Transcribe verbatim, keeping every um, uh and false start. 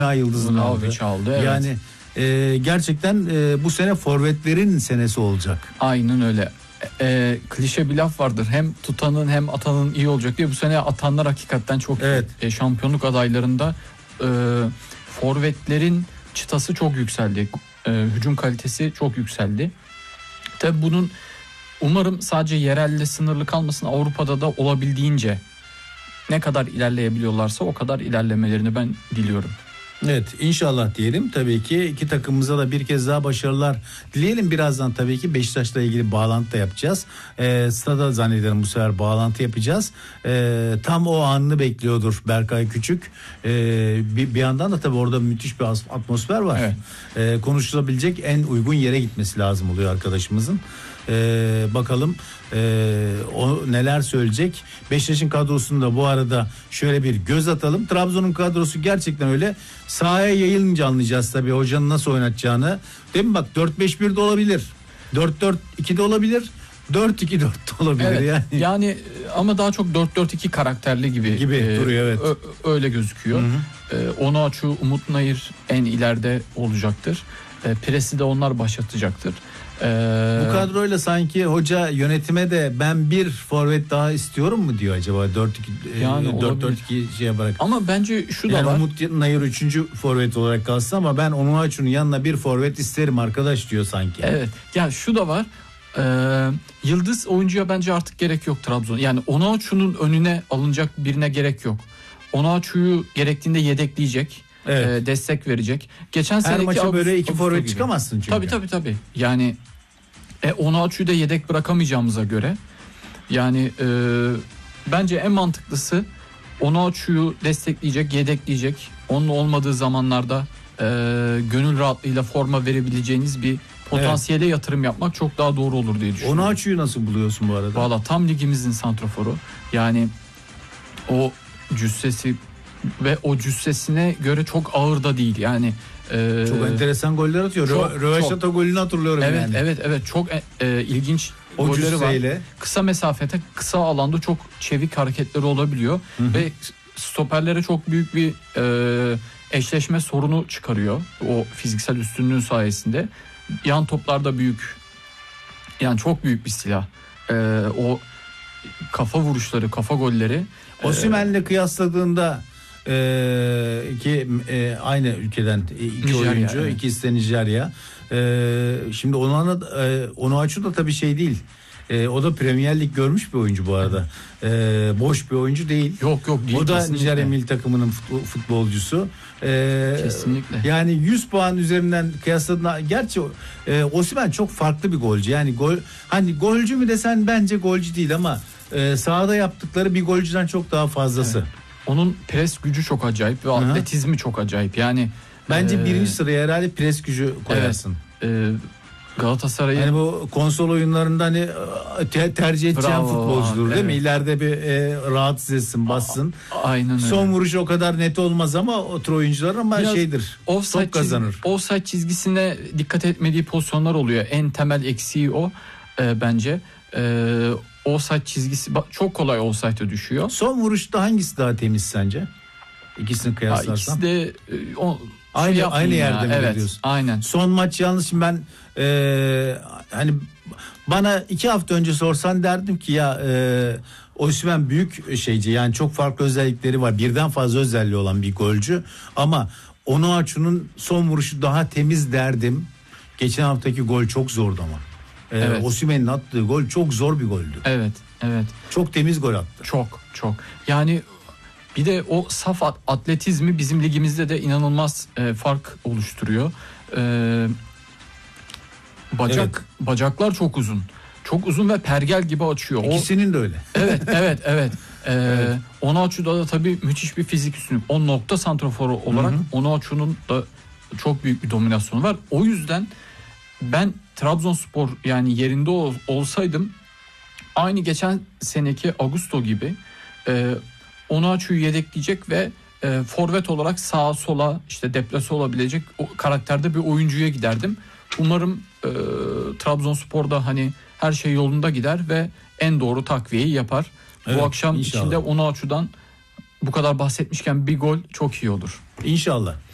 yıldızını aldı. aldı evet. Yani e, gerçekten e, bu sene forvetlerin senesi olacak. Aynen öyle. E, klişe bir laf vardır. Hem tutanın hem atanın iyi olacak diye. Bu sene atanlar hakikaten çok evet. e, şampiyonluk adaylarında e, forvetlerin çıtası çok yükseldi. E, hücum kalitesi çok yükseldi. Tabii bunun umarım sadece yerelle sınırlı kalmasın, Avrupa'da da olabildiğince ne kadar ilerleyebiliyorlarsa o kadar ilerlemelerini ben diliyorum. Evet, inşallah diyelim. Tabii ki iki takımımıza da bir kez daha başarılar dileyelim. Birazdan tabii ki Beşiktaş'la ilgili bağlantı da yapacağız. Ee, stada zannederim bu sefer bağlantı yapacağız. Ee, tam o anını bekliyordur Berkay Küçük. Ee, bir, bir yandan da tabii orada müthiş bir atmosfer var. Evet. Ee, konuşulabilecek en uygun yere gitmesi lazım oluyor arkadaşımızın. Ee, bakalım ee, o neler söyleyecek. Beşiktaş'ın kadrosunda bu arada şöyle bir göz atalım. Trabzon'un kadrosu gerçekten öyle. Sahaya yayılınca anlayacağız tabii hocanın nasıl oynatacağını. Değil mi? Bak dört beş bir de olabilir. dört dört iki de olabilir. dört iki dört de olabilir evet, yani. Yani ama daha çok dört dört iki karakterli gibi, gibi e, duruyor evet. Ö, öyle gözüküyor. E, Onuachu, Umut Nayır en ileride olacaktır. E, presi de onlar başlatacaktır. Ee, Bu kadroyla sanki hoca yönetime de ben bir forvet daha istiyorum mu diyor acaba dört iki yani dört dört iki şeye bırak. Ama bence şu da yani var. Umut Nayır üçüncü forvet olarak kalsın ama ben Onuachu'nun yanına bir forvet isterim arkadaş diyor sanki. Evet. Ya şu da var. Ee, yıldız oyuncuya bence artık gerek yok Trabzon. Yani Onuachu'nun önüne alınacak birine gerek yok. Onuachu'yu gerektiğinde yedekleyecek. Evet. E, destek verecek. Geçen Her seneki maça böyle iki forvet gibi çıkamazsın çünkü. Tabii tabii tabii. Yani e, Onuachu'yu da yedek bırakamayacağımıza göre yani e, bence en mantıklısı Onuachu'yu destekleyecek, yedekleyecek. Onun olmadığı zamanlarda e, gönül rahatlığıyla forma verebileceğiniz bir potansiyele evet. yatırım yapmak çok daha doğru olur diye düşünüyorum. Onuachu'yu nasıl buluyorsun bu arada? Valla tam ligimizin santraforu. Yani o cüssesi ve o cüssesine göre çok ağır da değil yani. E, çok enteresan goller atıyor. Çok, Röveşata golünü hatırlıyorum evet, yani. Evet evet çok e, ilginç o golleri cüsseyle. var. Kısa mesafede, kısa alanda çok çevik hareketleri olabiliyor. Hı hı. Ve stoperlere çok büyük bir e, eşleşme sorunu çıkarıyor. O fiziksel üstünlüğün sayesinde. Yan toplarda büyük, yani çok büyük bir silah. E, o kafa vuruşları, kafa golleri. Osimhen'le e, kıyasladığında Ee, ki e, aynı ülkeden iki Nijerya, oyuncu, evet. ikisi de Nijerya. Ee, şimdi ona e, Onuachu da tabii şey değil. E, o da Premier Lig görmüş bir oyuncu bu arada. E, boş bir oyuncu değil. Yok yok değil. O da kesinlikle. Nijerya milli takımının futbolcusu. E, kesinlikle. Yani yüz puan üzerinden kıyasladığında gerçi e, Osimhen çok farklı bir golcü. Yani gol hani golcü mü desen bence golcü değil ama e, sahada yaptıkları bir golcüden çok daha fazlası. Evet. Onun pres gücü çok acayip ve Hı-hı. atletizmi çok acayip. Yani bence e, birinci sıraya herhalde pres gücü koyarsın. Evet. E, Galatasaray'ı hani bu konsol oyunlarında hani te- tercih edeceğin Bravo, futbolcudur değil evet. mi? İleride bir e, rahatsız etsin, bassın. A- aynen öyle. Son vuruş o kadar net olmaz ama o tür oyuncular ama Biraz şeydir. Top kazanır. Çizgi, offside çizgisine dikkat etmediği pozisyonlar oluyor. En temel eksiği o e, bence. E, offside çizgisi çok kolay offside'e düşüyor. Son vuruşta hangisi daha temiz sence? İkisini kıyaslarsan. İkisi de e, o Aynı aynı yerde mi evet, diyorsun? Aynen. Son maç yalnız şimdi ben e, hani bana iki hafta önce sorsan derdim ki ya e, Osimhen büyük şeyci, yani çok farklı özellikleri var. Birden fazla özelliği olan bir golcü ama Onuachu'nun son vuruşu daha temiz derdim. Geçen haftaki gol çok zordu ama. E, evet. Osimhen'in attığı gol çok zor bir goldü. Evet, evet. Çok temiz gol attı. Çok, çok. Yani bir de o saf atletizmi bizim ligimizde de inanılmaz e, fark oluşturuyor. E, bacak evet. Bacaklar çok uzun. Çok uzun ve pergel gibi açıyor. İkisinin o, de öyle. Evet, evet, evet. E, evet. Onuachu'da da tabii müthiş bir fizik üstünlük. O nokta santraforu olarak Onuachu'nun da çok büyük bir dominasyonu var. O yüzden ben Trabzonspor yani yerinde ol, olsaydım aynı geçen seneki Augusto gibi e, Onuachu'yu yedekleyecek ve e, forvet olarak sağa sola işte deplase olabilecek o karakterde bir oyuncuya giderdim. Umarım e, Trabzonspor'da hani her şey yolunda gider ve en doğru takviyeyi yapar. Evet, bu akşam inşallah. içinde Onuachu'dan bu kadar bahsetmişken bir gol çok iyi olur. İnşallah.